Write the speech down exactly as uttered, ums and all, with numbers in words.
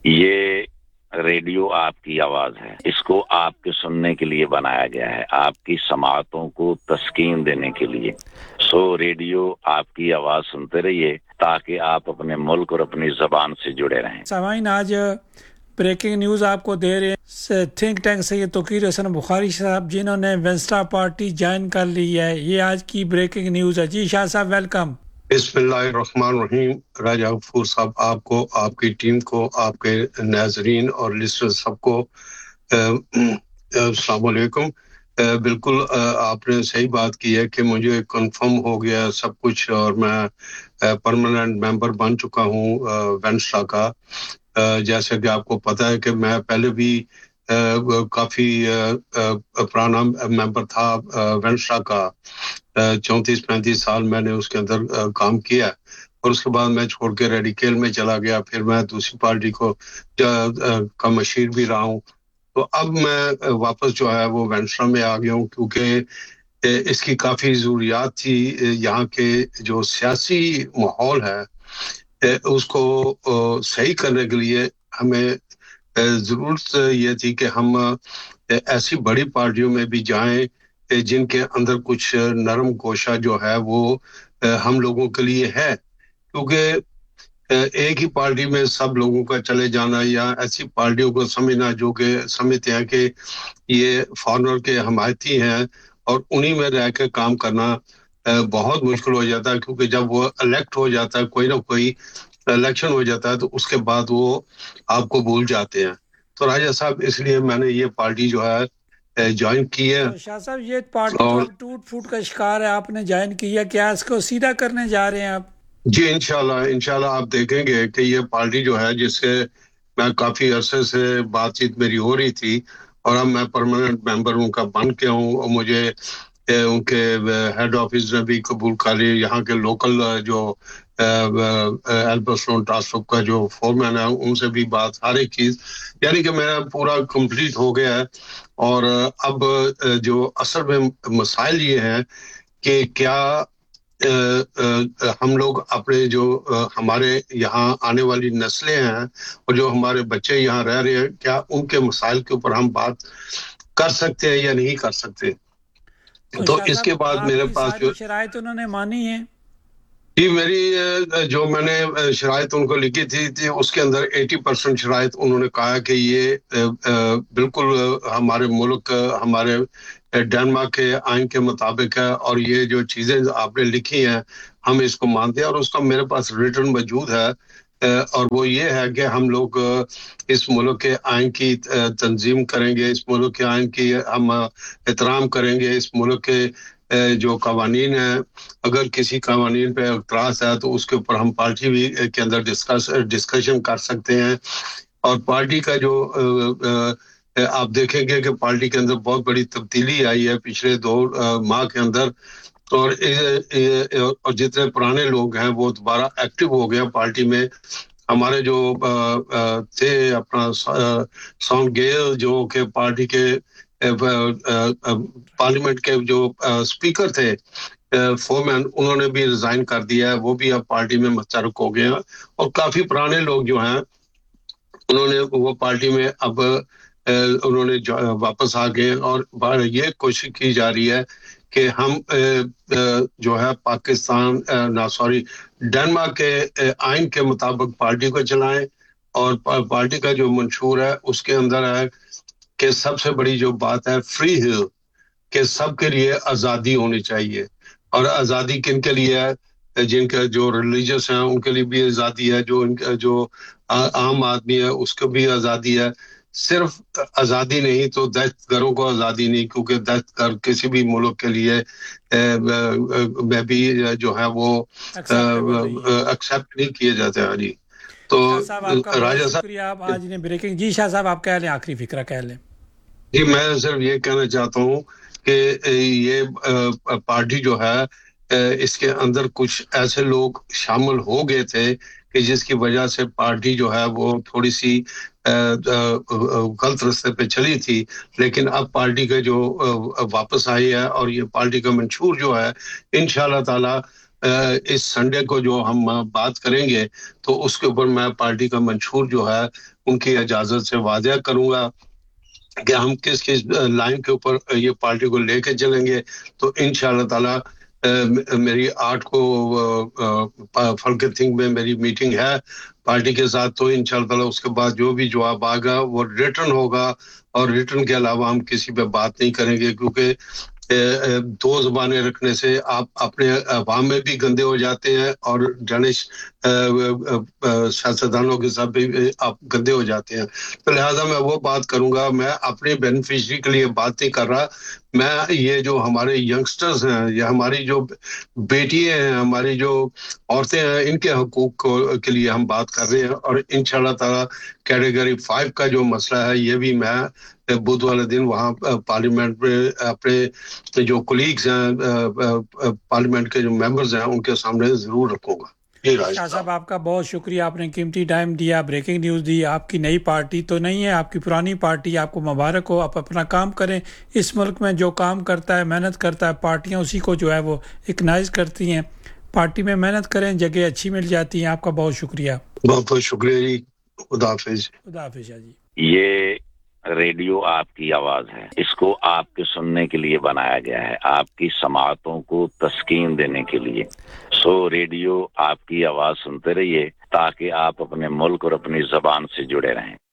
یہ ریڈیو آپ کی آواز ہے، اس کو آپ کے سننے کے لیے بنایا گیا ہے، آپ کی سماعتوں کو تسکین دینے کے لیے۔ سو ریڈیو آپ کی آواز سنتے رہیے تاکہ آپ اپنے ملک اور اپنی زبان سے جڑے رہیں۔ سامعین، آج بریکنگ نیوز آپ کو دے رہے ہیں تھنک ٹینک سے یہ توقیر حسن بخاری صاحب، جنہوں نے وینسٹا پارٹی جوائن کر لی ہے۔ یہ آج کی بریکنگ نیوز ہے۔ جی شاہ صاحب ویلکم۔ بسم اللہ الرحمن الرحیم۔ راجہ غفور صاحب، آپ کو، آپ کی ٹیم کو، آپ کے ناظرین اور لسنر سب کو السلام علیکم۔ بالکل آپ نے صحیح بات کی ہے کہ مجھے کنفرم ہو گیا سب کچھ اور میں پرماننٹ ممبر بن چکا ہوں وینسٹا کا۔ جیسے کہ آپ کو پتہ ہے کہ میں پہلے بھی کافی پرانا ممبر تھا وینسٹا کا، چونتیس پینتیس سال میں نے اس کے اندر کام کیا، اور اس کے بعد میں چھوڑ کے ریڈیکل میں چلا گیا، پھر میں دوسری پارٹی کو کا مشیر بھی رہا ہوں۔ تو اب میں واپس جو ہے وہ وینسٹا میں آ گیا ہوں، کیونکہ اس کی کافی ضروریات تھی۔ یہاں کے جو سیاسی ماحول ہے اس کو صحیح کرنے کے لیے ہمیں ضرورت یہ تھی کہ ہم ایسی بڑی پارٹیوں میں بھی جائیں جن کے اندر کچھ نرم گوشہ جو ہے وہ ہم لوگوں کے لیے ہے، کیونکہ ایک ہی پارٹی میں سب لوگوں کا چلے جانا یا ایسی پارٹیوں کو سمجھنا جو کہ سمجھتے ہیں کہ یہ فارنر کے حمایتی ہیں اور انہی میں رہ کے کام کرنا بہت مشکل ہو جاتا ہے، کیونکہ جب وہ الیکٹ ہو جاتا ہے، کوئی نہ کوئی الیکشن ہو جاتا ہے، تو اس کے بعد وہ آپ کو بھول جاتے ہیں۔ تو راجہ صاحب اس لیے میں نے یہ پارٹی جو ہے جوائن کی ہے۔ شاہ صاحب یہ پارٹی تو اب ٹوٹ پھوٹ کا شکار ہے، آپ نے جوائن کی ہے، کیا اس کو سیدھا کرنے جا رہے ہیں آپ؟ جی انشاءاللہ انشاءاللہ آپ دیکھیں گے کہ یہ پارٹی جو ہے جس سے میں کافی عرصے سے بات چیت میری ہو رہی تھی، اور اب میں پرماننٹ ممبر ان کا بن کے ہوں، اور مجھے ان کے ہیڈ آفس نے بھی قبول کر لی، یہاں کے لوکل جو ایلبرسٹون ٹرانسپ کا جو فورمین ہے ان سے بھی بات، ہر ایک چیز یعنی کہ میرا پورا کمپلیٹ ہو گیا ہے۔ اور اب جو اصل میں مسائل یہ ہیں کہ کیا ہم لوگ اپنے جو ہمارے یہاں آنے والی نسلیں ہیں اور جو ہمارے بچے یہاں رہ رہے ہیں، کیا ان کے مسائل کے اوپر ہم بات کر سکتے ہیں یا نہیں کر سکتے؟ تو اس کے بعد میرے پاس جو شرائط انہوں نے مانی ہے، جی میری جو میں نے شرائط ان کو لکھی تھی تھی اس کے اندر اسی پرسنٹ شرائط انہوں نے کہا کہ یہ بالکل ہمارے ملک، ہمارے ڈنمارک کے آئین کے مطابق ہے، اور یہ جو چیزیں آپ نے لکھی ہیں ہم اس کو مانتے ہیں، اور اس کا میرے پاس ریٹن موجود ہے، اور وہ یہ ہے کہ ہم لوگ اس ملک کے آئین کی تنظیم کریں گے، اس ملک کے آئین کی ہم احترام کریں گے، اس ملک کے جو قوانین ہیں اگر کسی قوانین پہ اعتراض ہے تو اس کے اوپر ہم پارٹی بھی کے اندر ڈسکس ڈسکشن کر سکتے ہیں۔ اور پارٹی کا جو آپ دیکھیں گے کہ پارٹی کے اندر بہت بڑی تبدیلی آئی ہے پچھلے دو ماہ کے اندر، اور اور جتنے پرانے لوگ ہیں وہ دوبارہ ایکٹیو ہو گئے پارٹی میں۔ ہمارے جو تھے اپنا ساؤنڈ گیل جو کہ پارٹی کے پارلیمنٹ کے جو اسپیکر تھے فورمین، انہوں نے بھی ریزائن کر دیا ہے، وہ بھی اب پارٹی میں متحرک ہو گئے ہیں، اور کافی پرانے لوگ جو ہیں انہوں نے وہ پارٹی میں اب انہوں نے واپس آ گئے، اور یہ کوشش کی جا رہی ہے کہ ہم جو ہے پاکستان نہ سوری ڈنمارک کے آئین کے مطابق پارٹی کو چلائیں، اور پارٹی کا جو منشور ہے اس کے اندر ہے کہ سب سے بڑی جو بات ہے فری ہل، کہ سب کے لیے آزادی ہونی چاہیے، اور آزادی کن کے لیے ہے؟ جن کے جو ریلیجس ہیں ان کے لیے بھی آزادی ہے، جو ان کا جو عام آدمی ہے اس کو بھی آزادی ہے۔ صرف آزادی نہیں تو دہشت گروں کو آزادی نہیں، کیونکہ دہشت گرد کسی بھی ملک کے لیے میں بھی جو ہے وہ ایکسیپٹ نہیں کیے جاتے ہیں۔ جی تو راجہ صاحب شکریہ، آپ آج نے بریکنگ۔ جی شاہ صاحب آپ کہہ لیں، آخری فکرہ کہہ لیں۔ جی میں صرف یہ کہنا چاہتا ہوں کہ یہ پارٹی جو ہے اس کے اندر کچھ ایسے لوگ شامل ہو گئے تھے کہ جس کی وجہ سے پارٹی جو ہے وہ تھوڑی سی غلط راستے پہ چلی تھی، لیکن اب پارٹی کا جو واپس آئی ہے، اور یہ پارٹی کا منشور جو ہے انشاءاللہ تعالی اس سنڈے کو جو ہم بات کریں گے تو اس کے اوپر میں پارٹی کا منشور جو ہے ان کی اجازت سے واضح کروں گا کہ ہم کس کس لائن کے اوپر یہ پارٹی کو لے کے چلیں گے. تو انشاءاللہ تعالی میری آٹھ کو فلک تھنک میں میری میٹنگ ہے پارٹی کے ساتھ. تو انشاءاللہ تعالی اس کے بعد جو بھی جواب آگا وہ ریٹرن ہوگا اور ریٹرن کے علاوہ ہم کسی پہ بات نہیں کریں گے کیونکہ دو زبانیں رکھنے سے آپ اپنے عوام میں بھی گندے ہو جاتے ہیں اور جانش سیاستدانوں کے ساتھ بھی آپ گندے ہو جاتے ہیں. تو لہٰذا میں وہ بات کروں گا. میں اپنے بینیفیشری کے لیے بات نہیں کر رہا. میں یہ جو ہمارے ینگسٹرز ہیں یا ہماری جو بیٹیاں ہیں ہماری جو عورتیں ہیں ان کے حقوق کے لیے ہم بات کر رہے ہیں. اور انشاءاللہ تعالی کیٹیگری فائیو کا جو مسئلہ ہے یہ بھی میں بدھ والے دن وہاں پارلیمنٹ میں اپنے جو کولیگز ہیں پارلیمنٹ کے جو ممبرز ہیں ان کے سامنے ضرور رکھوں گا. شاہ صاحب آپ کا بہت شکریہ, آپ نے قیمتی ٹائم دیا, بریکنگ نیوز دی. آپ کی نئی پارٹی تو نہیں ہے, آپ کی پرانی پارٹی, آپ کو مبارک ہو. آپ اپنا کام کریں. اس ملک میں جو کام کرتا ہے محنت کرتا ہے پارٹیاں اسی کو جو ہے وہ اکنائز کرتی ہیں. پارٹی میں محنت کریں جگہ اچھی مل جاتی ہیں. آپ کا بہت شکریہ. بہت بہت شکریہ جی. خدا حافظ. خدا حافظ جی. یہ ریڈیو آپ کی آواز ہے, اس کو آپ کے سننے کے لیے بنایا گیا ہے, آپ کی سماعتوں کو تسکین دینے کے لیے. سو ریڈیو آپ کی آواز سنتے رہیے تاکہ آپ اپنے ملک اور اپنی زبان سے جڑے رہیں.